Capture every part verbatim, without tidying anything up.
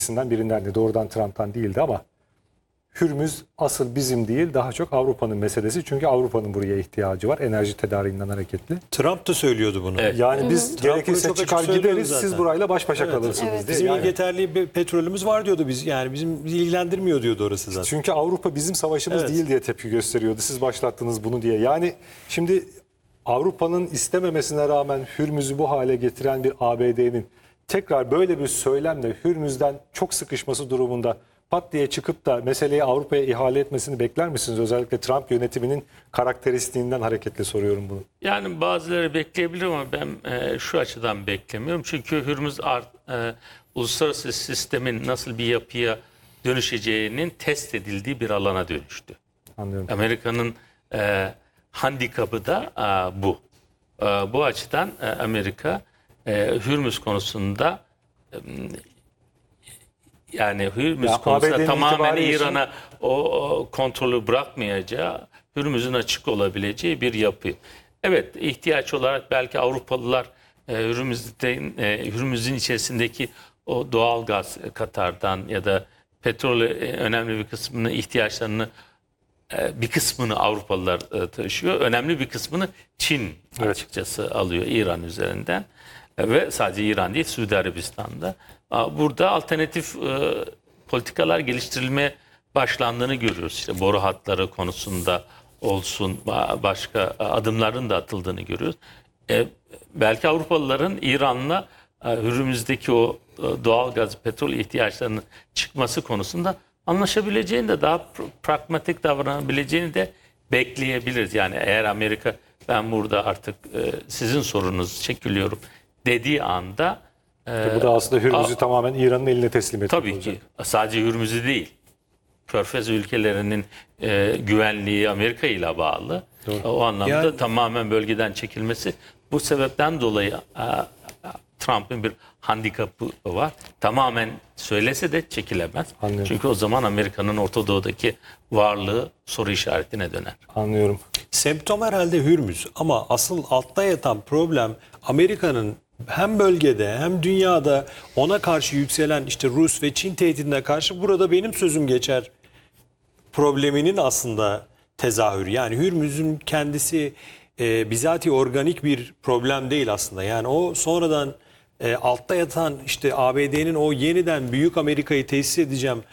birinden de doğrudan Trump'tan değildi ama Hürmüz asıl bizim değil, daha çok Avrupa'nın meselesi. Çünkü Avrupa'nın buraya ihtiyacı var enerji tedariğinden hareketli. Trump da söylüyordu bunu. Evet. Yani biz Trump gerekirse bunu çok çıkar açık söylüyordu gideriz, zaten. siz burayla baş başa Evet. kalırsınız Evet. diye. Bizim Yani, yeterli bir petrolümüz var diyordu biz. Yani bizim bizi ilgilendirmiyor diyordu orası zaten. çünkü Avrupa bizim savaşımız Evet. değil diye tepki gösteriyordu. Siz başlattınız bunu diye. Yani şimdi Avrupa'nın istememesine rağmen Hürmüz'ü bu hale getiren bir A B D'nin tekrar böyle bir söylemle Hürmüz'den çok sıkışması durumunda pat diye çıkıp da meseleyi Avrupa'ya ihale etmesini bekler misiniz? Özellikle Trump yönetiminin karakteristiğinden hareketle soruyorum bunu. Yani bazıları bekleyebilir ama ben e, şu açıdan beklemiyorum. Çünkü Hürmüz art, e, uluslararası sistemin nasıl bir yapıya dönüşeceğinin test edildiği bir alana dönüştü. Anlıyorum. Amerika'nın e, handikapı da e, bu. E, bu açıdan e, Amerika e, Hürmüz konusunda e, yani Hürmüz Ya, konusunda A B D'nin tamamen itibarı için- İran'a o, o kontrolü bırakmayacağı, Hürmüz'ün açık olabileceği bir yapı. Evet, ihtiyaç olarak belki Avrupalılar e, Hürmüz'den, e, Hürmüz'ün içerisindeki o doğal gaz e, Katar'dan ya da petrol e, önemli bir kısmını ihtiyaçlarını e, bir kısmını Avrupalılar e, taşıyor. Önemli bir kısmını Çin Evet. açıkçası alıyor İran üzerinden. E, ve sadece İran değil, Suudi Arabistan'da. A, Burada alternatif e, politikalar geliştirilmeye başlandığını görüyoruz. İşte boru hatları konusunda olsun, ba- başka adımların da atıldığını görüyoruz. E, belki Avrupalıların İran'la e, Hürmüz'deki o e, doğal gaz, petrol ihtiyaçlarının çıkması konusunda anlaşabileceğini de daha pr- pragmatik davranabileceğini de bekleyebiliriz. Yani eğer Amerika ben burada artık e, sizin sorununuzu çekiliyorum dediği anda e, Bu da aslında Hürmüz'ü a- tamamen İran'ın eline teslim etmek tabii olacak. ki sadece Hürmüz'ü değil. Körfez ülkelerinin e, güvenliği Amerika ile bağlı. Doğru. O anlamda Yani- tamamen bölgeden çekilmesi bu sebepten dolayı e, Trump'ın bir handikapı var. Tamamen söylese de çekilemez. Anlıyorum. Çünkü o zaman Amerika'nın Orta Doğu'daki varlığı soru işaretine döner. Anlıyorum. Semptom herhalde Hürmüz ama asıl altta yatan problem Amerika'nın hem bölgede hem dünyada ona karşı yükselen işte Rus ve Çin tehdidine karşı burada benim sözüm geçer probleminin aslında tezahürü. Yani Hürmüz'ün kendisi e, bizatihi organik bir problem değil aslında. Yani o sonradan e, altta yatan işte A B D'nin o yeniden büyük Amerika'yı tesis edeceğim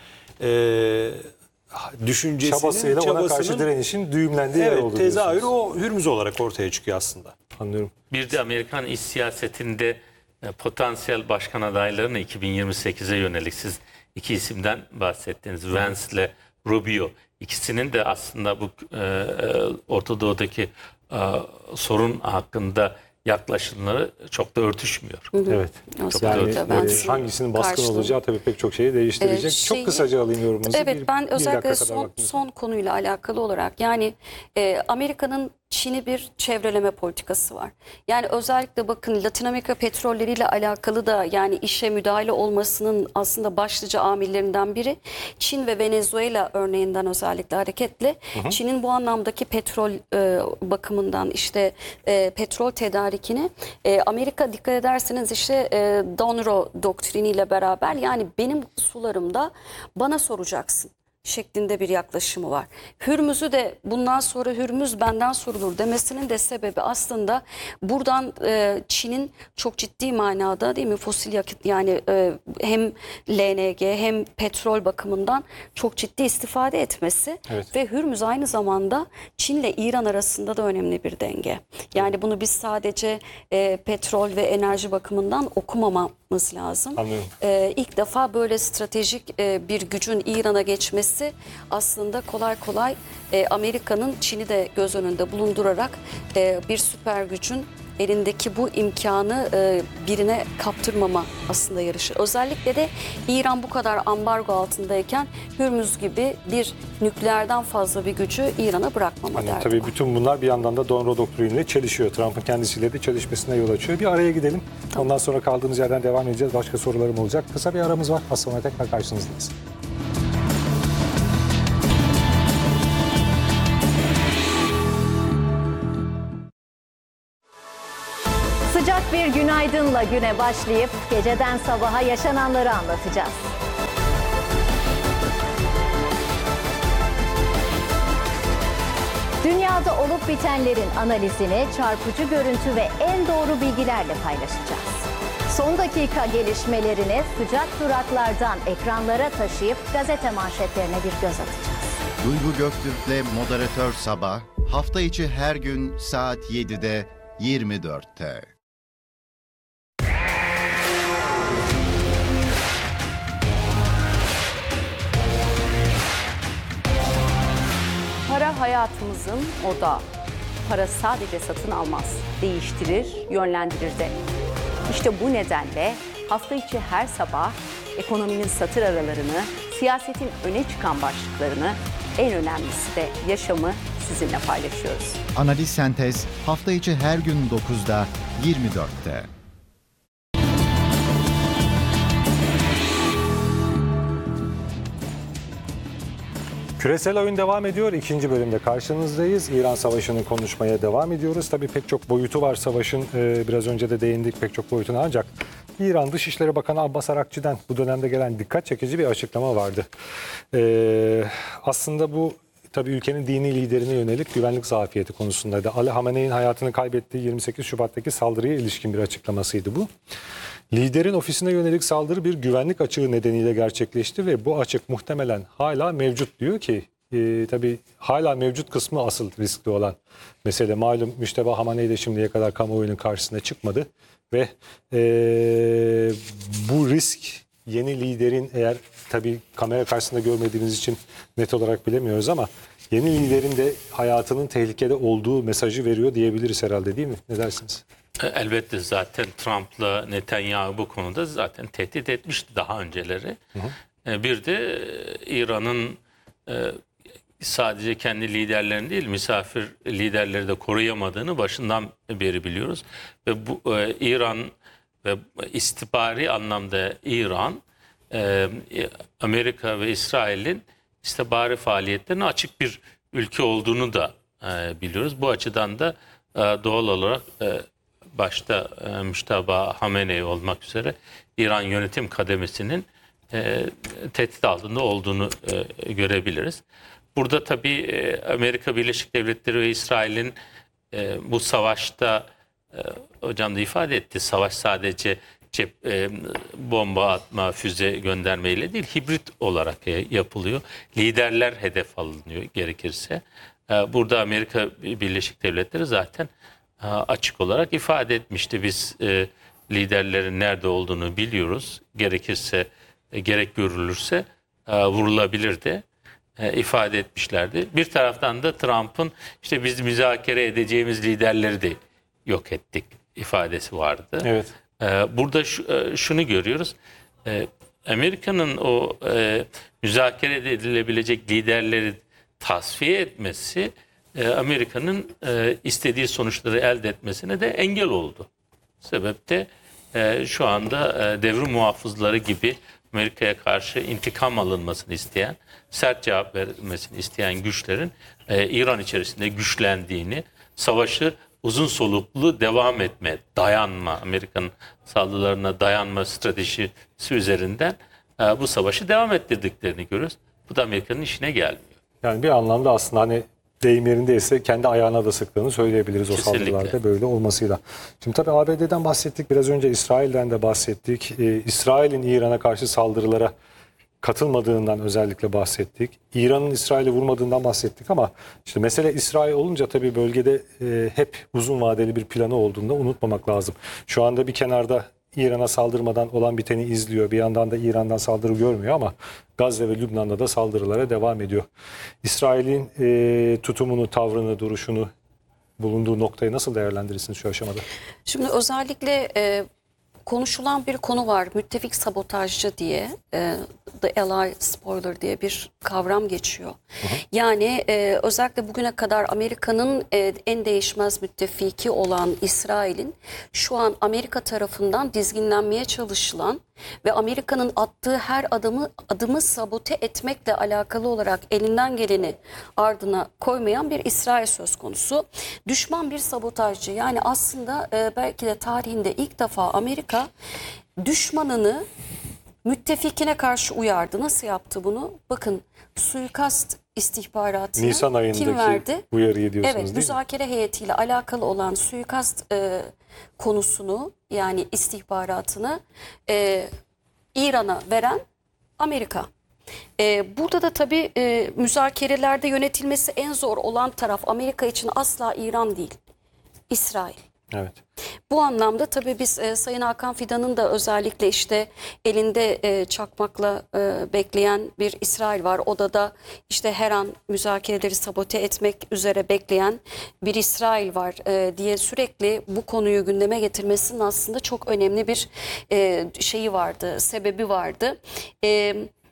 e, düşüncesinin, Çabasıyla ona karşı çabasının direnişin düğümlendiği yer evet, oldu tezahürü diyorsunuz. o Hürmüz olarak ortaya çıkıyor aslında. Anlıyorum. Bir de Amerikan iç siyasetinde e, potansiyel başkan adaylarını iki bin yirmi sekize yönelik siz iki isimden bahsettiniz. Vance ile Rubio. İkisinin de aslında bu e, e, Orta Doğu'daki e, sorun hakkında yaklaşımları çok da örtüşmüyor. Evet. O Çok zaman yani da ben e, sizin hangisinin baskın karşılığında- olacağı tabii pek çok şeyi değiştirecek. Ee, şeyi- Çok kısaca alayım yorumunuzu. Evet Bir- ben bir özellikle dakika kadar son, vaktiniz var. son konuyla alakalı olarak yani e, Amerika'nın Çin'i bir çevreleme politikası var. Yani özellikle bakın Latin Amerika petrolleriyle alakalı da yani işe müdahale olmasının aslında başlıca amillerinden biri Çin ve Venezuela örneğinden özellikle hareketle Çin'in bu anlamdaki petrol e, bakımından işte e, petrol tedarikini e, Amerika dikkat ederseniz işte e, Donro doktriniyle beraber yani benim sularımda bana soracaksın şeklinde bir yaklaşımı var. Hürmüz'ü de bundan sonra Hürmüz benden sorulur demesinin de sebebi aslında buradan e, Çin'in çok ciddi manada değil mi fosil yakıt yani e, hem L N G hem petrol bakımından çok ciddi istifade etmesi Evet. ve Hürmüz aynı zamanda Çin ile İran arasında da önemli bir denge. Yani bunu biz sadece e, petrol ve enerji bakımından okumamamız lazım. Anlıyorum. E, ilk defa böyle stratejik e, bir gücün İran'a geçmesi aslında kolay kolay e, Amerika'nın Çin'i de göz önünde bulundurarak e, bir süper gücün elindeki bu imkanı e, birine kaptırmama aslında yarışı. Özellikle de İran bu kadar ambargo altındayken Hürmüz gibi bir nükleerden fazla bir gücü İran'a bırakmama Hani derdi tabii var. bütün bunlar bir yandan da Donro doktriniyle çelişiyor. Trump'ın kendisiyle de çelişmesine yol açıyor. Bir araya gidelim. Ondan sonra kaldığımız yerden devam edeceğiz. Başka sorularım olacak. Kısa bir aramız var. Az sonra tekrar karşınızdayız. Sıcak bir günaydınla güne başlayıp geceden sabaha yaşananları anlatacağız. Dünyada olup bitenlerin analizini çarpıcı görüntü ve en doğru bilgilerle paylaşacağız. Son dakika gelişmelerini sıcak duraklardan ekranlara taşıyıp gazete manşetlerine bir göz atacağız. Duygu Göktürk'le Moderatör Sabah, hafta içi her gün saat yedide yirmi dörtte. Para hayatımızın odağı. Para sadece satın almaz, değiştirir, yönlendirir de. İşte bu nedenle hafta içi her sabah ekonominin satır aralarını, siyasetin öne çıkan başlıklarını, en önemlisi de yaşamı sizinle paylaşıyoruz. Analiz Sentez hafta içi her gün dokuzda yirmi dörtte. Küresel oyun devam ediyor. İkinci bölümde karşınızdayız. İran Savaşı'nı konuşmaya devam ediyoruz. Tabii pek çok boyutu var savaşın. Ee, biraz önce de değindik pek çok boyutuna. Ancak İran Dışişleri Bakanı Abbas Arakçı'dan bu dönemde gelen dikkat çekici bir açıklama vardı. Ee, aslında bu tabii ülkenin dini liderine yönelik güvenlik zafiyeti konusundaydı. Ali Hamenei'nin hayatını kaybettiği yirmi sekiz Şubat'taki saldırıya ilişkin bir açıklamasıydı bu. Liderin ofisine yönelik saldırı bir güvenlik açığı nedeniyle gerçekleşti ve bu açık muhtemelen hala mevcut diyor ki e, tabii hala mevcut kısmı asıl riskli olan mesele. Malum Müşteba Hamaney de şimdiye kadar kamuoyunun karşısına çıkmadı ve e, bu risk yeni liderin, eğer tabii kamera karşısında görmediğimiz için net olarak bilemiyoruz ama yeni liderin de hayatının tehlikede olduğu mesajı veriyor diyebiliriz herhalde, değil mi? Ne dersiniz? Elbette zaten Trump'la Netanyahu bu konuda zaten tehdit etmişti daha önceleri. Hı hı. Bir de İran'ın sadece kendi liderlerini değil, misafir liderleri de koruyamadığını başından beri biliyoruz. Ve bu İran ve istihbari anlamda İran, Amerika ve İsrail'in istihbari faaliyetlerine açık bir ülke olduğunu da biliyoruz. Bu açıdan da doğal olarak başta e, Müşteba Hamenei olmak üzere İran yönetim kademesinin e, tehdit altında olduğunu e, görebiliriz. Burada tabii e, Amerika Birleşik Devletleri ve İsrail'in e, bu savaşta e, hocam da ifade etti. Savaş sadece cep, e, bomba atma, füze göndermeyle değil, hibrit olarak e, yapılıyor. Liderler hedef alınıyor gerekirse. E, burada Amerika Birleşik Devletleri zaten açık olarak ifade etmişti. Biz e, liderlerin nerede olduğunu biliyoruz. Gerekirse, e, gerek görülürse e, vurulabilir de e, ifade etmişlerdi. Bir taraftan da Trump'ın işte biz müzakere edeceğimiz liderleri de yok ettik ifadesi vardı. Evet. E, burada şu, e, şunu görüyoruz. E, Amerika'nın o e, müzakere edilebilecek liderleri tasfiye etmesi Amerika'nın istediği sonuçları elde etmesine de engel oldu. Sebep de şu anda devrim muhafızları gibi Amerika'ya karşı intikam alınmasını isteyen, sert cevap vermesini isteyen güçlerin İran içerisinde güçlendiğini, savaşı uzun soluklu devam etme, dayanma, Amerika'nın saldırılarına dayanma stratejisi üzerinden bu savaşı devam ettirdiklerini görüyoruz. Bu da Amerika'nın işine gelmiyor. Yani bir anlamda aslında hani deyim yerindeyse kendi ayağına da sıktığını söyleyebiliriz. Kesinlikle. O saldırılarda böyle olmasıyla. Şimdi tabii A B D'den bahsettik. Biraz önce İsrail'den de bahsettik. Ee, İsrail'in İran'a karşı saldırılara katılmadığından özellikle bahsettik. İran'ın İsrail'i vurmadığından bahsettik ama işte mesele İsrail olunca tabii bölgede e, hep uzun vadeli bir planı olduğunu da unutmamak lazım. Şu anda bir kenarda İran'a saldırmadan olan biteni izliyor. Bir yandan da İran'dan saldırı görmüyor ama Gazze ve Lübnan'da da saldırılara devam ediyor. İsrail'in e, tutumunu, tavrını, duruşunu, bulunduğu noktayı nasıl değerlendirirsiniz şu aşamada? Şimdi özellikle e, konuşulan bir konu var. Müttefik sabotajcı diye, e, The Ally Spoiler diye bir kavram geçiyor. Hı hı. Yani e, özellikle bugüne kadar Amerika'nın e, en değişmez müttefiki olan İsrail'in şu an Amerika tarafından dizginlenmeye çalışılan ve Amerika'nın attığı her adımı adımı sabote etmekle alakalı olarak elinden geleni ardına koymayan bir İsrail söz konusu. Düşman bir sabotajcı, yani aslında e, belki de tarihinde ilk defa Amerika düşmanını müttefikine karşı uyardı. Nasıl yaptı bunu? Bakın, suikast istihbaratını Nisan kim ayındaki verdi? uyarıyı diyorsunuz Evet, değil mi? müzakere heyetiyle alakalı olan suikast e, konusunu, yani istihbaratını e, İran'a veren Amerika. E, burada da tabii e, müzakerelerde yönetilmesi en zor olan taraf Amerika için asla İran değil, İsrail. Evet. Bu anlamda tabii biz e, Sayın Hakan Fidan'ın da özellikle işte elinde e, çakmakla e, bekleyen bir İsrail var. Odada işte her an müzakereleri sabote etmek üzere bekleyen bir İsrail var e, diye sürekli bu konuyu gündeme getirmesinin aslında çok önemli bir e, şeyi vardı, sebebi vardı. E,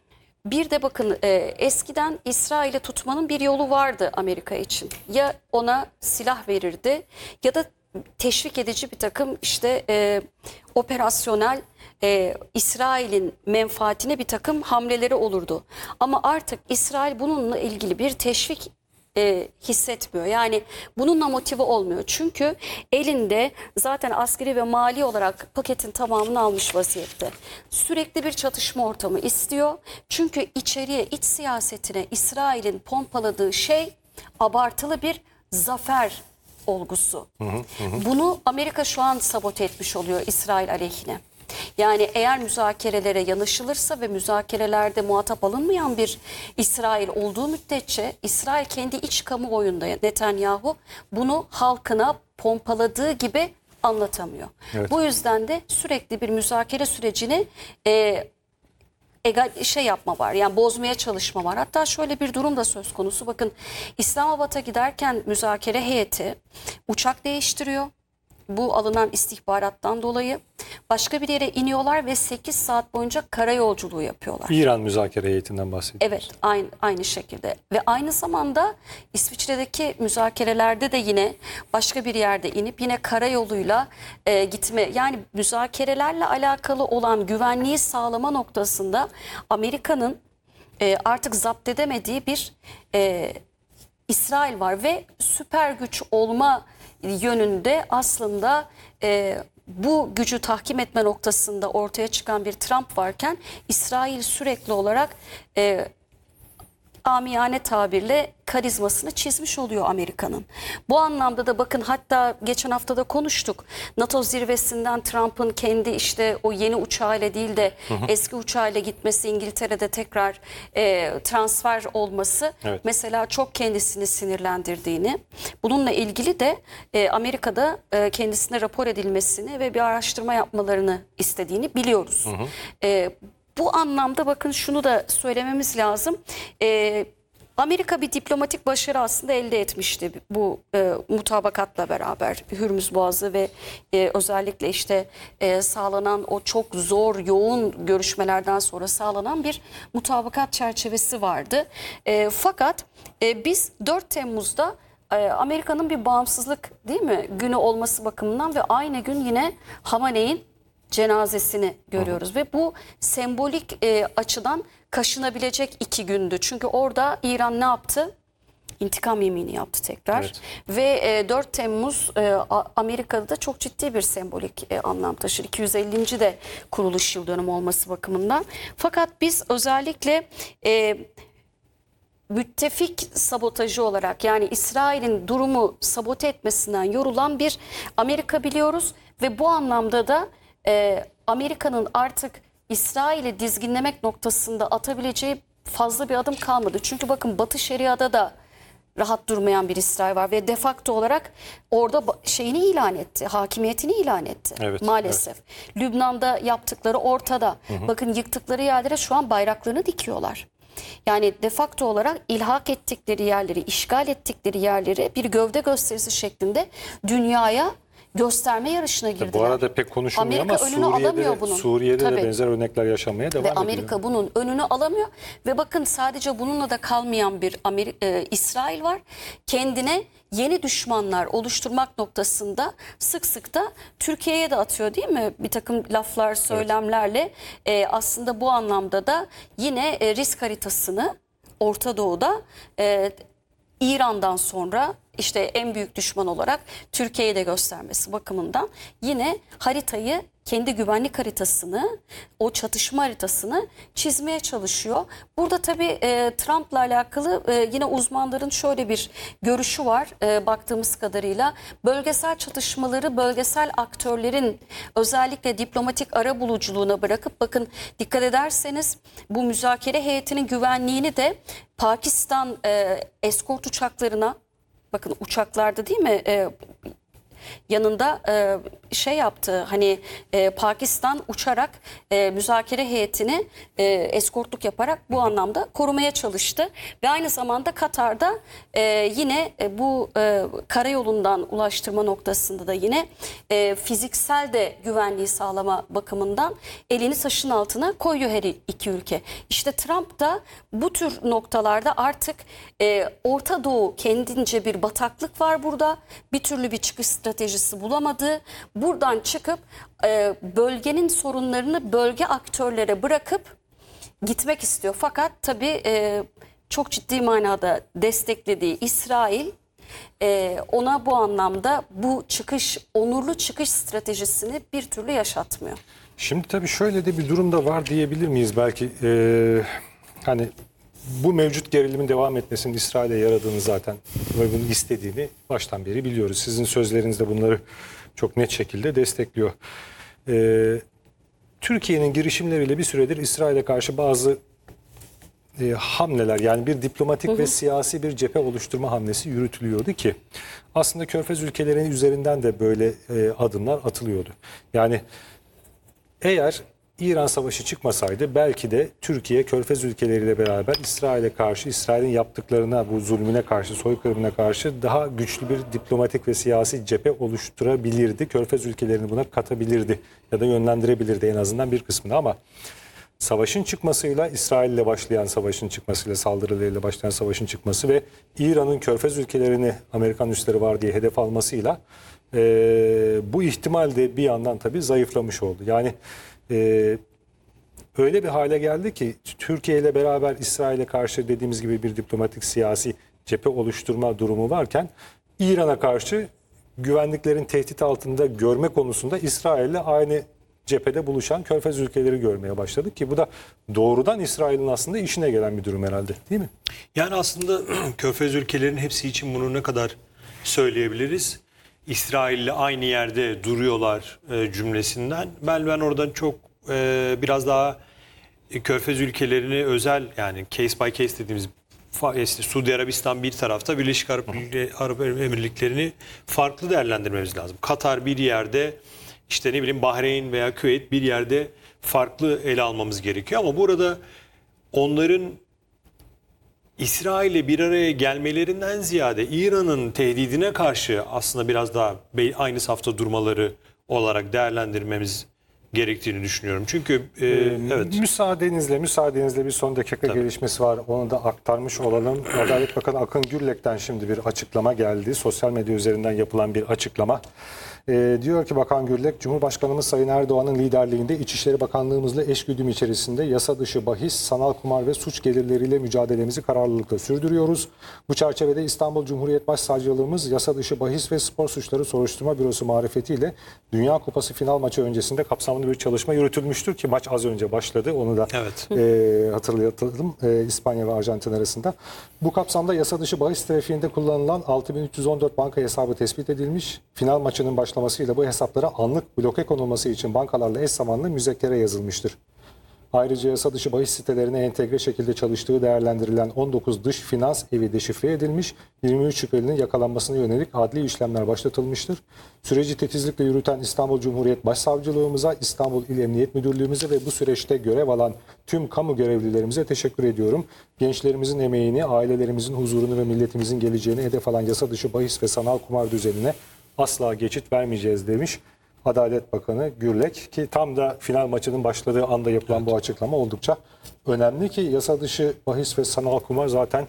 Bir de bakın e, eskiden İsrail'i tutmanın bir yolu vardı Amerika için. Ya ona silah verirdi ya da teşvik edici bir takım işte e, operasyonel e, İsrail'in menfaatine bir takım hamleleri olurdu. Ama artık İsrail bununla ilgili bir teşvik e, hissetmiyor. Yani bununla motive olmuyor. Çünkü elinde zaten askeri ve mali olarak paketin tamamını almış vaziyette. Sürekli bir çatışma ortamı istiyor. Çünkü içeriye, iç siyasetine İsrail'in pompaladığı şey abartılı bir zafer olgusu. Hı hı, hı. Bunu Amerika şu an sabote etmiş oluyor İsrail aleyhine. Yani eğer müzakerelere yanaşılırsa ve müzakerelerde muhatap alınmayan bir İsrail olduğu müddetçe İsrail kendi iç kamuoyunda Netanyahu bunu halkına pompaladığı gibi anlatamıyor. Evet. Bu yüzden de sürekli bir müzakere sürecini e, egal şey yapma var, yani bozmaya çalışma var. Hatta şöyle bir durum da söz konusu. Bakın, İslamabad'a giderken müzakere heyeti uçak değiştiriyor. Bu alınan istihbarattan dolayı başka bir yere iniyorlar ve sekiz saat boyunca kara yolculuğu yapıyorlar. İran müzakere heyetinden bahsediyoruz. Evet, aynı, aynı şekilde ve aynı zamanda İsviçre'deki müzakerelerde de yine başka bir yerde inip yine karayoluyla e, gitme, yani müzakerelerle alakalı olan güvenliği sağlama noktasında Amerika'nın e, artık zapt edemediği bir e, İsrail var ve süper güç olma yönünde aslında e, bu gücü tahkim etme noktasında ortaya çıkan bir Trump varken İsrail sürekli olarak e, amiyane tabirle karizmasını çizmiş oluyor Amerika'nın. Bu anlamda da bakın, hatta geçen hafta da konuştuk. NATO zirvesinden Trump'ın kendi işte o yeni uçağıyla değil de hı hı. eski uçağıyla gitmesi, İngiltere'de tekrar e, transfer olması evet. mesela çok kendisini sinirlendirdiğini, bununla ilgili de e, Amerika'da e, kendisine rapor edilmesini ve bir araştırma yapmalarını istediğini biliyoruz. Hı hı. E, Bu anlamda bakın, şunu da söylememiz lazım. Ee, Amerika bir diplomatik başarı aslında elde etmişti bu e, mutabakatla beraber. Hürmüz Boğazı ve e, özellikle işte e, sağlanan o çok zor, yoğun görüşmelerden sonra sağlanan bir mutabakat çerçevesi vardı. E, fakat e, biz dört Temmuz'da e, Amerika'nın bir bağımsızlık değil mi günü olması bakımından ve aynı gün yine Hamaney'in cenazesini görüyoruz. Hı. Ve bu sembolik e, açıdan kaşınabilecek iki gündü. Çünkü orada İran ne yaptı? İntikam yemini yaptı tekrar. Evet. Ve e, dört Temmuz e, Amerika'da da çok ciddi bir sembolik e, anlam taşır. iki yüz ellinci de kuruluş yıl dönümü olması bakımından. Fakat biz özellikle E, müttefik sabotajı olarak, yani İsrail'in durumu sabote etmesinden yorulan bir Amerika biliyoruz. Ve bu anlamda da Ee, Amerika'nın artık İsrail'i dizginlemek noktasında atabileceği fazla bir adım kalmadı. Çünkü bakın, Batı Şeria'da da rahat durmayan bir İsrail var ve de facto olarak orada şeyini ilan etti, hakimiyetini ilan etti evet, maalesef. Evet. Lübnan'da yaptıkları ortada. Hı hı. Bakın, yıktıkları yerlere şu an bayraklarını dikiyorlar. Yani de facto olarak ilhak ettikleri yerleri, işgal ettikleri yerleri bir gövde gösterisi şeklinde dünyaya gösterme yarışına girdiler. Bu arada pek konuşulmuyor Amerika ama önünü Suriye'de, alamıyor bunun. Suriye'de Tabii. de benzer örnekler yaşanmaya devam ve ediyor. Amerika bunun önünü alamıyor ve bakın, sadece bununla da kalmayan bir Amerika, e, İsrail var. Kendine yeni düşmanlar oluşturmak noktasında sık sık da Türkiye'ye de atıyor değil mi? Bir takım laflar, söylemlerle evet. e, aslında bu anlamda da yine e, risk haritasını Orta Doğu'da e, İran'dan sonra işte en büyük düşman olarak Türkiye'yi de göstermesi bakımından yine haritayı kendi güvenlik haritasını, o çatışma haritasını çizmeye çalışıyor. Burada tabii e, Trump'la alakalı e, yine uzmanların şöyle bir görüşü var e, baktığımız kadarıyla. Bölgesel çatışmaları bölgesel aktörlerin özellikle diplomatik arabuluculuğuna bırakıp, bakın dikkat ederseniz bu müzakere heyetinin güvenliğini de Pakistan e, eskort uçaklarına, bakın uçaklarda değil mi e, yanında e, şey yaptı, hani e, Pakistan uçarak e, müzakere heyetini e, eskortluk yaparak bu anlamda korumaya çalıştı. Ve aynı zamanda Katar'da e, yine e, bu e, karayolundan ulaştırma noktasında da yine e, fiziksel de güvenliği sağlama bakımından elini taşın altına koyuyor her iki ülke. İşte Trump da bu tür noktalarda artık e, Orta Doğu kendince bir bataklık var burada. Bir türlü bir çıkış stratejisi bulamadı. Buradan çıkıp e, bölgenin sorunlarını bölge aktörlere bırakıp gitmek istiyor. Fakat tabii e, çok ciddi manada desteklediği İsrail e, ona bu anlamda bu çıkış, onurlu çıkış stratejisini bir türlü yaşatmıyor. Şimdi tabii şöyle de bir durum da var diyebilir miyiz belki? Ee, hani bu mevcut gerilimin devam etmesinin İsrail'e yaradığını zaten ve bunu istediğini baştan beri biliyoruz. Sizin sözleriniz de bunları çok net şekilde destekliyor. Ee, Türkiye'nin girişimleriyle bir süredir İsrail'e karşı bazı e, hamleler, yani bir diplomatik hı hı. ve siyasi bir cephe oluşturma hamlesi yürütülüyordu ki aslında Körfez ülkelerinin üzerinden de böyle e, adımlar atılıyordu. Yani eğer İran savaşı çıkmasaydı belki de Türkiye Körfez ülkeleriyle beraber İsrail'e karşı, İsrail'in yaptıklarına, bu zulmüne karşı, soykırımına karşı daha güçlü bir diplomatik ve siyasi cephe oluşturabilirdi. Körfez ülkelerini buna katabilirdi ya da yönlendirebilirdi en azından bir kısmını, ama savaşın çıkmasıyla, İsrail'le başlayan savaşın çıkmasıyla, saldırılarıyla başlayan savaşın çıkması ve İran'ın Körfez ülkelerini Amerikan üsleri var diye hedef almasıyla e, bu ihtimal de bir yandan tabii zayıflamış oldu. Yani Ee, öyle bir hale geldi ki Türkiye ile beraber İsrail'e karşı dediğimiz gibi bir diplomatik siyasi cephe oluşturma durumu varken İran'a karşı güvenliklerin tehdit altında görme konusunda İsrail'le aynı cephede buluşan Körfez ülkeleri görmeye başladık ki bu da doğrudan İsrail'in aslında işine gelen bir durum herhalde, değil mi? Yani aslında Körfez ülkelerinin hepsi için bunu ne kadar söyleyebiliriz? İsrail'le aynı yerde duruyorlar e, cümlesinden. Ben ben oradan çok e, biraz daha e, Körfez ülkelerini özel, yani case by case dediğimiz işte Suudi Arabistan bir tarafta, Birleşik Arap, Arap Emirlikleri'ni farklı değerlendirmemiz lazım. Katar bir yerde, işte ne bileyim Bahreyn veya Küveyt bir yerde farklı ele almamız gerekiyor. Ama burada onların İsrail'le bir araya gelmelerinden ziyade İran'ın tehdidine karşı aslında biraz daha aynı safta durmaları olarak değerlendirmemiz gerektiğini düşünüyorum. Çünkü e, ee, evet. Müsaadenizle, müsaadenizle bir son dakika Tabii. gelişmesi var. Onu da aktarmış olalım. Adalet Bakanı Akın Gürlek'ten şimdi bir açıklama geldi. Sosyal medya üzerinden yapılan bir açıklama. Ee, diyor ki Bakan Gürlek, Cumhurbaşkanımız Sayın Erdoğan'ın liderliğinde İçişleri Bakanlığımızla eşgüdüm içerisinde yasa dışı bahis, sanal kumar ve suç gelirleriyle mücadelemizi kararlılıkla sürdürüyoruz. Bu çerçevede İstanbul Cumhuriyet Başsavcılığımız yasa dışı bahis ve spor suçları soruşturma bürosu marifetiyle Dünya Kupası final maçı öncesinde kapsamlı bir çalışma yürütülmüştür ki maç az önce başladı. Onu da evet. e, hatırlatalım, e, İspanya ve Arjantin arasında. Bu kapsamda yasa dışı bahis trafiğinde kullanılan altı bin üç yüz on dört banka hesabı tespit edilmiş. Final maçının başlamasıyla bu hesaplara anlık bloke konulması için bankalarla eş zamanlı müzekkere yazılmıştır. Ayrıca yasa dışı bahis sitelerine entegre şekilde çalıştığı değerlendirilen on dokuz dış finans evi deşifre edilmiş, yirmi üç şüphelinin yakalanmasına yönelik adli işlemler başlatılmıştır. Süreci titizlikle yürüten İstanbul Cumhuriyet Başsavcılığımıza, İstanbul İl Emniyet Müdürlüğümüze ve bu süreçte görev alan tüm kamu görevlilerimize teşekkür ediyorum. Gençlerimizin emeğini, ailelerimizin huzurunu ve milletimizin geleceğini hedef alan yasa dışı bahis ve sanal kumar düzenine asla geçit vermeyeceğiz demiş Adalet Bakanı Gürlek, ki tam da final maçının başladığı anda yapılan evet. bu açıklama oldukça önemli ki yasa dışı bahis ve sanal kumar zaten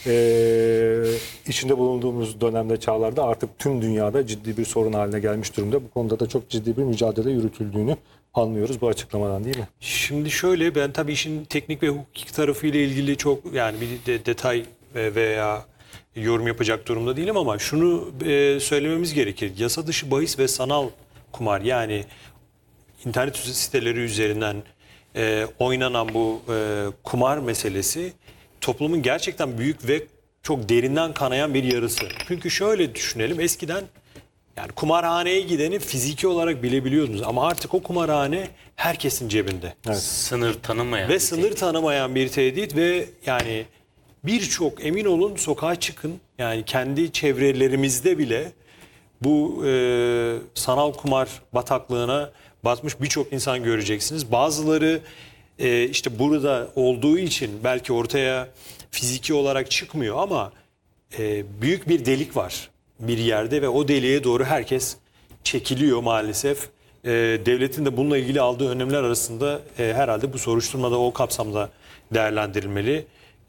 e, içinde bulunduğumuz dönemde, çağlarda artık tüm dünyada ciddi bir sorun haline gelmiş durumda. Bu konuda da çok ciddi bir mücadele yürütüldüğünü anlıyoruz bu açıklamadan, değil mi? Şimdi şöyle, ben tabii işin teknik ve hukuki tarafıyla ilgili çok yani bir de, detay veya yorum yapacak durumda değilim ama şunu e, söylememiz gerekir. Yasa dışı bahis ve sanal kumar, yani internet siteleri üzerinden e, oynanan bu e, kumar meselesi toplumun gerçekten büyük ve çok derinden kanayan bir yarısı. Çünkü şöyle düşünelim, eskiden yani kumarhaneye gideni fiziki olarak bilebiliyordunuz ama artık o kumarhane herkesin cebinde. Sınır tanımayan. Ve bir sınır tehdit. tanımayan bir tehdit ve yani birçok, emin olun, sokağa çıkın, yani kendi çevrelerimizde bile bu e, sanal kumar bataklığına batmış birçok insan göreceksiniz. Bazıları e, işte burada olduğu için belki ortaya fiziki olarak çıkmıyor ama e, büyük bir delik var bir yerde ve o deliğe doğru herkes çekiliyor maalesef. E, devletin de bununla ilgili aldığı önlemler arasında e, herhalde bu soruşturmada o kapsamda değerlendirilmeli.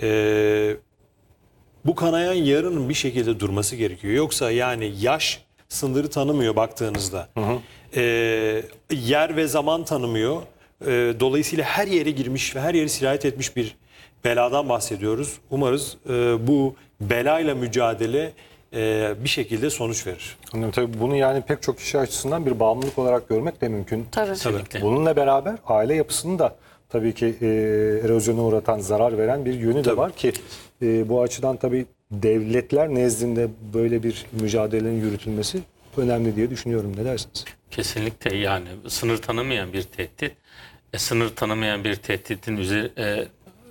E, bu kanayan yaranın bir şekilde durması gerekiyor. Yoksa yani yaş sınırı tanımıyor baktığınızda. Hı hı. E, yer ve zaman tanımıyor. E, dolayısıyla her yere girmiş ve her yere sirayet etmiş bir beladan bahsediyoruz. Umarız e, bu belayla mücadele e, bir şekilde sonuç verir. Anladım. Tabii bunu yani pek çok kişi açısından bir bağımlılık olarak görmek de mümkün. Tabii. Kesinlikle. Bununla beraber aile yapısını da tabii ki e, erozyona uğratan, zarar veren bir yönü de Tabii. var ki e, bu açıdan tabii devletler nezdinde böyle bir mücadelenin yürütülmesi önemli diye düşünüyorum. Ne dersiniz? Kesinlikle, yani sınır tanımayan bir tehdit. E, sınır tanımayan bir tehditin üzeri, e,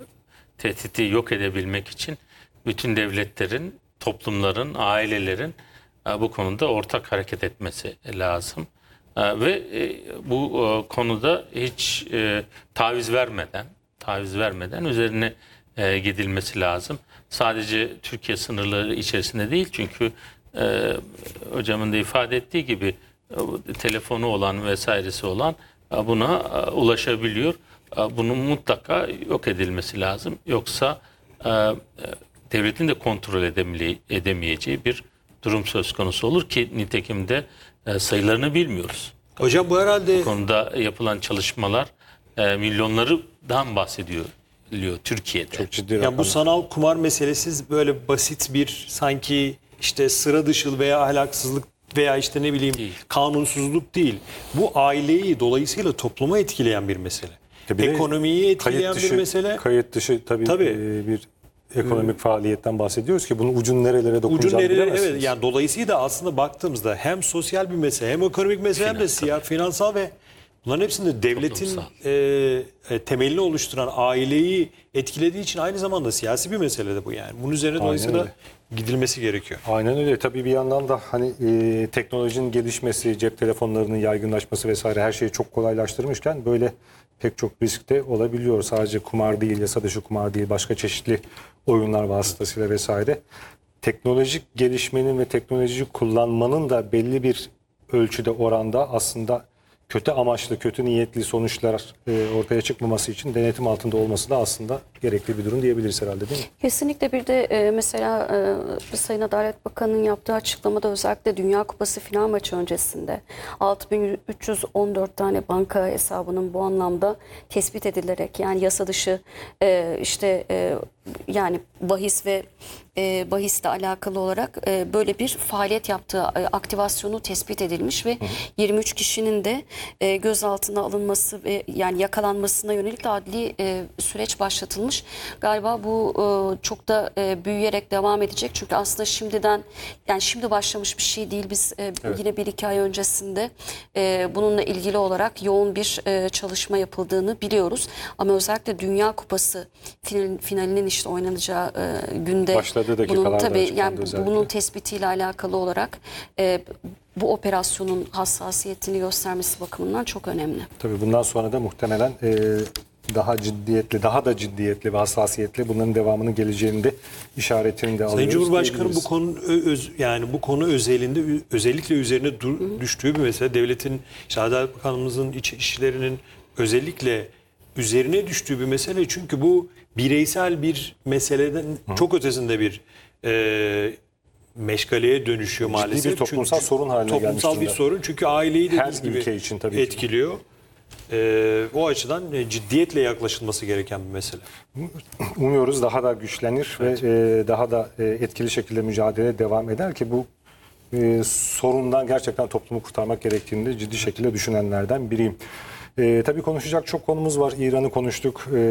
tehdidi yok edebilmek için bütün devletlerin, toplumların, ailelerin e, bu konuda ortak hareket etmesi lazım. E, ve e, bu e, konuda hiç e, taviz vermeden, taviz vermeden üzerine e, gidilmesi lazım. Sadece Türkiye sınırları içerisinde değil, çünkü e, hocamın da ifade ettiği gibi e, telefonu olan vesairesi olan e, buna e, ulaşabiliyor. E, bunun mutlaka yok edilmesi lazım. Yoksa e, e, devletin de kontrol edemeye- edemeyeceği bir durum söz konusu olur ki nitekim de e, sayılarını bilmiyoruz. Hocam bu herhalde Bu konuda yapılan çalışmalar e, milyonlardan bahsediyor Türkiye'de. Çok ciddi yani bu rakamlar. sanal kumar meselesi böyle basit bir sanki işte sıra dışı veya ahlaksızlık veya işte ne bileyim Değil. kanunsuzluk değil. Bu aileyi dolayısıyla toplumu etkileyen bir mesele. Bir de Ekonomiyi etkileyen kayıt dışı, bir mesele. Kayıt dışı tabii, Tabii. e, bir ekonomik faaliyetten bahsediyoruz ki bunun ucun nerelere Ucun dokunacağını nereye, bilemezsiniz. evet, yani dolayısıyla aslında baktığımızda hem sosyal bir mesele hem ekonomik mesele hem de Finansal. siyah, finansal ve bunların hepsinde devletin Toplumsal. e, e, temelini oluşturan aileyi etkilediği için aynı zamanda siyasi bir mesele de bu yani. Bunun üzerine dolayısıyla öyle. gidilmesi gerekiyor. Aynen öyle. Tabii bir yandan da hani e, teknolojinin gelişmesi, cep telefonlarının yaygınlaşması vesaire her şeyi çok kolaylaştırmışken böyle pek çok risk de olabiliyor. Sadece kumar değil, yasa dışı kumar değil, başka çeşitli oyunlar vasıtasıyla vesaire. Teknolojik gelişmenin ve teknolojik kullanmanın da belli bir ölçüde, oranda aslında kötü amaçlı, kötü niyetli sonuçlar e, ortaya çıkmaması için denetim altında olması da aslında gerekli bir durum diyebiliriz herhalde, değil mi? Kesinlikle. Bir de e, mesela e, Sayın Adalet Bakanı'nın yaptığı açıklamada özellikle Dünya Kupası final maçı öncesinde altı bin üç yüz on dört tane banka hesabının bu anlamda tespit edilerek, yani yasa dışı e, işte e, yani bahis ve e, bahisle alakalı olarak e, böyle bir faaliyet yaptığı, e, aktivasyonu tespit edilmiş ve yirmi üç kişinin de e, gözaltına alınması ve yani yakalanmasına yönelik de adli e, süreç başlatılmış. Galiba bu e, çok da e, büyüyerek devam edecek. Çünkü aslında şimdiden, yani şimdi başlamış bir şey değil. Biz e, yine bir iki ay öncesinde e, bununla ilgili olarak yoğun bir e, çalışma yapıldığını biliyoruz. Ama özellikle Dünya Kupası final, finalinin işte oynanacağı e, günde Başladığı bunun dakikalarda tabii açıklandı yani özellikle. bunun tespitiyle alakalı olarak e, bu operasyonun hassasiyetini göstermesi bakımından çok önemli. Tabii bundan sonra da muhtemelen e, daha ciddiyetli, daha da ciddiyetli ve hassasiyetli bunların devamının geleceğini de işaretini de alıyoruz. Sayın Cumhurbaşkanı bu diyebiliriz. konu ö- öz, yani bu konu özelinde ü- özellikle üzerine dur- düştüğü bir mesele. Devletin, işte Adalet Bakanlığımızın iç işlerinin özellikle üzerine düştüğü bir mesele. Çünkü bu bireysel bir meseleden çok ötesinde bir e, meşgaleye dönüşüyor Ciddi maalesef. bir toplumsal Çünkü sorun haline gelmiş Toplumsal bir durumda. sorun, çünkü aileyi Her dediğiniz gibi ülke için tabii ki. etkiliyor. E, o açıdan e, ciddiyetle yaklaşılması gereken bir mesele. Umuyoruz daha da güçlenir ve e, daha da e, etkili şekilde mücadele devam eder ki bu e, sorundan gerçekten toplumu kurtarmak gerektiğini de ciddi şekilde düşünenlerden biriyim. E, tabii konuşacak çok konumuz var. İran'ı konuştuk. E,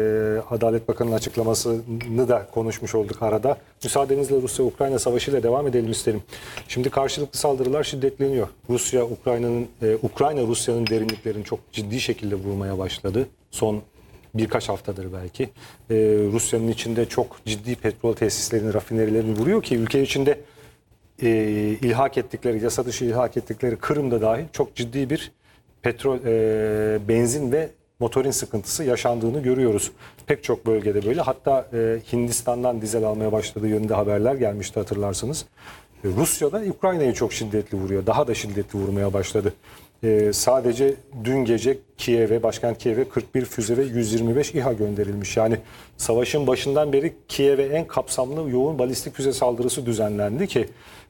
Adalet Bakanı'nın açıklamasını da konuşmuş olduk arada. Müsaadenizle Rusya-Ukrayna savaşıyla devam edelim isterim. Şimdi karşılıklı saldırılar şiddetleniyor. Rusya, Ukrayna'nın, e, Ukrayna Rusya'nın derinliklerini çok ciddi şekilde vurmaya başladı. Son birkaç haftadır belki. E, Rusya'nın içinde çok ciddi petrol tesislerini, rafinerilerini vuruyor ki ülke içinde e, ilhak ettikleri, yasa dışı ilhak ettikleri Kırım'da dahil çok ciddi bir petrol, e, benzin ve motorin sıkıntısı yaşandığını görüyoruz. Pek çok bölgede böyle. Hatta e, Hindistan'dan dizel almaya başladığı yönünde haberler gelmişti hatırlarsınız. E, Rusya da Ukrayna'yı çok şiddetli vuruyor. Daha da şiddetli vurmaya başladı. E, sadece dün gece Kiev'e, başkent Kiev'e kırk bir füze ve yüz yirmi beş İHA gönderilmiş. Yani savaşın başından beri Kiev'e en kapsamlı yoğun balistik füze saldırısı düzenlendi ki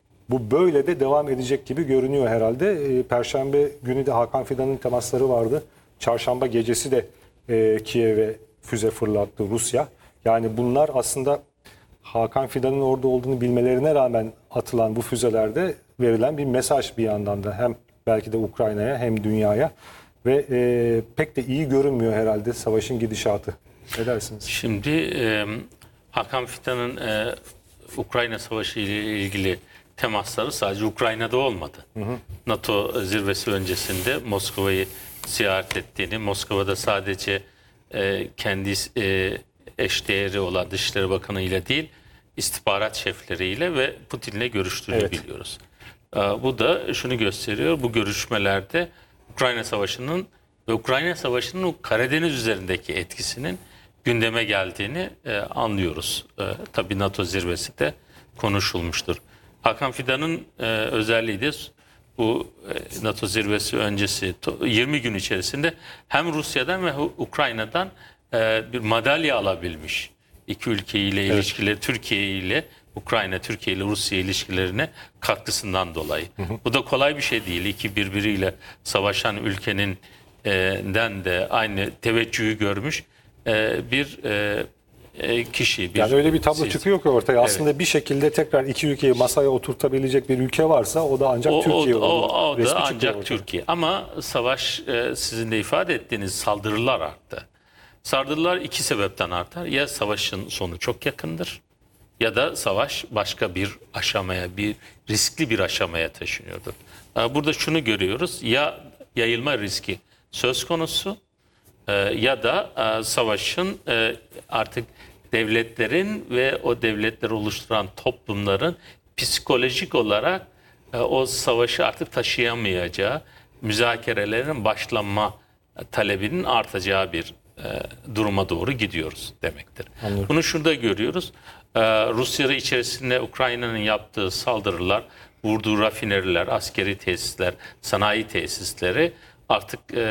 bu böyle de devam edecek gibi görünüyor herhalde. E, Perşembe günü de Hakan Fidan'ın temasları vardı. Çarşamba gecesi de e, Kiev'e füze fırlattı Rusya. Yani bunlar aslında Hakan Fidan'ın orada olduğunu bilmelerine rağmen atılan bu füzelerde verilen bir mesaj bir yandan da. Hem belki de Ukrayna'ya hem dünyaya. Ve e, pek de iyi görünmüyor herhalde savaşın gidişatı. Ne dersiniz? Şimdi e, Hakan Fidan'ın e, Ukrayna Savaşı ile ilgili temasları sadece Ukrayna'da olmadı. Hı hı. NATO zirvesi öncesinde Moskova'yı ziyaret ettiğini, Moskova'da sadece e, kendi e, eşdeğeri olan Dışişleri Bakanı ile değil, istihbarat şefleriyle ve Putin'le görüştüğünü evet. biliyoruz. E, bu da şunu gösteriyor, bu görüşmelerde Ukrayna Savaşı'nın ve Ukrayna Savaşı'nın o Karadeniz üzerindeki etkisinin gündeme geldiğini e, anlıyoruz. E, tabii NATO zirvesi de konuşulmuştur. Hakan Fidan'ın e, özelliği de bu e, NATO zirvesi öncesi yirmi gün içerisinde hem Rusya'dan ve Ukrayna'dan e, bir madalya alabilmiş. İki ülkeyle evet. ilişkileri, Türkiye ile Ukrayna, Türkiye ile Rusya ilişkilerine katkısından dolayı. Hı hı. Bu da kolay bir şey değil. İki birbiriyle savaşan ülkenin e, den de aynı teveccühü görmüş e, bir e, kişi. Bir yani öyle bir tablo siz. çıkıyor ki ortaya. Evet. Aslında bir şekilde tekrar iki ülkeyi masaya oturtabilecek bir ülke varsa o da ancak o, Türkiye o, olur. O, o da ancak ortaya. Türkiye. Ama savaş e, sizin de ifade ettiğiniz saldırılar arttı. Saldırılar iki sebepten artar. Ya savaşın sonu çok yakındır ya da savaş başka bir aşamaya, bir riskli bir aşamaya taşınıyordur. Burada şunu görüyoruz. Ya yayılma riski söz konusu e, ya da e, savaşın e, artık devletlerin ve o devletleri oluşturan toplumların psikolojik olarak e, o savaşı artık taşıyamayacağı, müzakerelerin başlanma talebinin artacağı bir e, duruma doğru gidiyoruz demektir. Anladım. Bunu şurada görüyoruz. E, Rusya içerisinde Ukrayna'nın yaptığı saldırılar, vurduğu rafineriler, askeri tesisler, sanayi tesisleri artık e,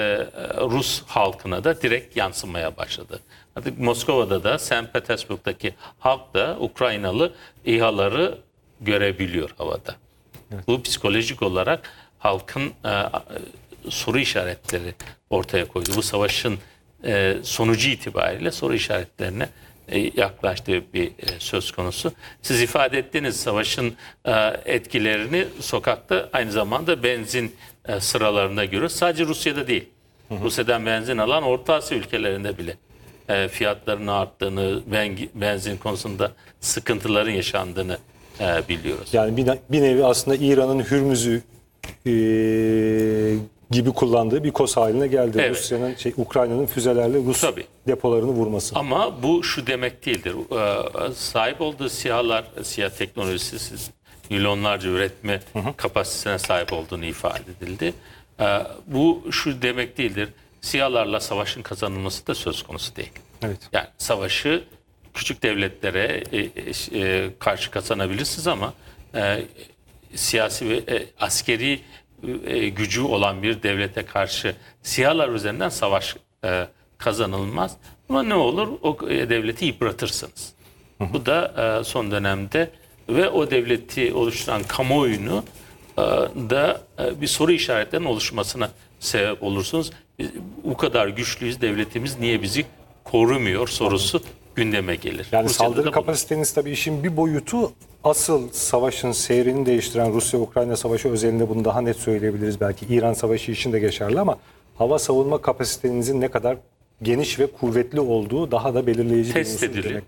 Rus halkına da direkt yansımaya başladı. Artık Moskova'da da, Saint Petersburg'daki halk da Ukraynalı İHA'ları görebiliyor havada. Evet. Bu psikolojik olarak halkın e, soru işaretleri ortaya koydu. Bu savaşın e, sonucu itibariyle soru işaretlerine e, yaklaştığı bir e, söz konusu. Siz ifade ettiğiniz savaşın e, etkilerini sokakta aynı zamanda benzin e, sıralarında görüyoruz. Sadece Rusya'da değil. Hı hı. Rusya'dan benzin alan Orta Asya ülkelerinde bile e, fiyatlarının arttığını, benzin konusunda sıkıntıların yaşandığını e, biliyoruz. Yani bir, bir nevi aslında İran'ın Hürmüz'ü e, gibi kullandığı bir koz haline geldi. Evet. Rusya'nın, şey, Ukrayna'nın füzelerle Rus Tabii. depolarını vurması. Ama bu şu demek değildir. Ee, sahip olduğu SİHA'lar, SİHA teknolojisi milyonlarca üretme hı hı. kapasitesine sahip olduğunu ifade edildi. Ee, bu şu demek değildir. SİHA'larla savaşın kazanılması da söz konusu değil. Evet. Yani savaşı küçük devletlere e, e, karşı kazanabilirsiniz ama e, siyasi ve e, askeri e, gücü olan bir devlete karşı SİHA'lar üzerinden savaş e, kazanılmaz. Ama ne olur? O e, devleti yıpratırsınız. Hı hı. Bu da e, son dönemde ve o devleti oluşturan kamuoyunu e, da e, bir soru işaretlerinin oluşmasına sebep olursunuz. Biz, bu kadar güçlüyüz, devletimiz niye bizi korumuyor sorusu gündeme gelir. Yani Rusya'da saldırı kapasiteniz tabii işin bir boyutu asıl savaşın seyrini değiştiren Rusya-Ukrayna savaşı özelinde bunu daha net söyleyebiliriz. Belki İran savaşı için de geçerli ama hava savunma kapasitenizin ne kadar geniş ve kuvvetli olduğu daha da belirleyici bir Test unsur ediliyor. demek.